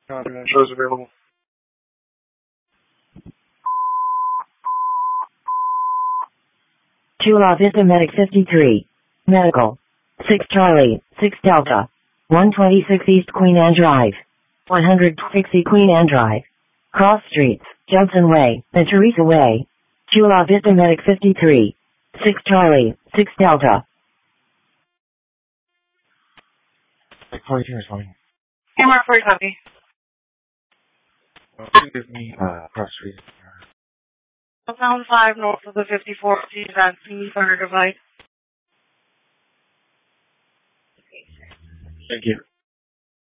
Shows available. Chula Vista Medic 53. Medical. 6 Charlie, 6 Delta. 126 East Queen Anne Drive. 160 Queen Anne Drive. Cross Streets, Judson Way, and Teresa Way. Chula Vista Medic 53. 6 Charlie, 6 Delta. 42 is fine. Camera 40 copy. Give me, cross street. Pound 5 north of the 54, please vaccine for her device. Thank you.